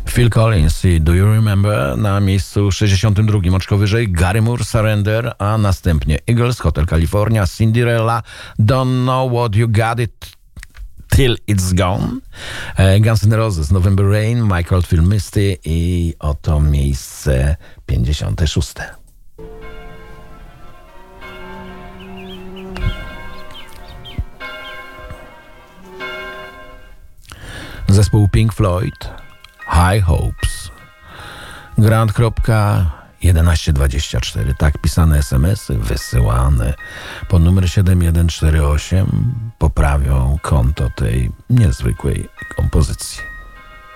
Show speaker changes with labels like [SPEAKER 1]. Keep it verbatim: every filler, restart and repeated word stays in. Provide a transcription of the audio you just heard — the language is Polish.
[SPEAKER 1] Phil Collins i Do You Remember na miejscu sześćdziesiątym drugim, oczko wyżej Gary Moore, Surrender, a następnie Eagles, Hotel California, Cinderella, Don't Know What You Got It Till It's Gone, Guns N' Roses, November Rain, Michael Oldfield, Misty i oto miejsce pięćdziesiąte szóste. Zespół Pink Floyd, High Hopes. Grant. jedenaście dwadzieścia cztery. Tak pisane es em esy wysyłane po numer siedem jeden cztery osiem poprawią konto tej niezwykłej kompozycji.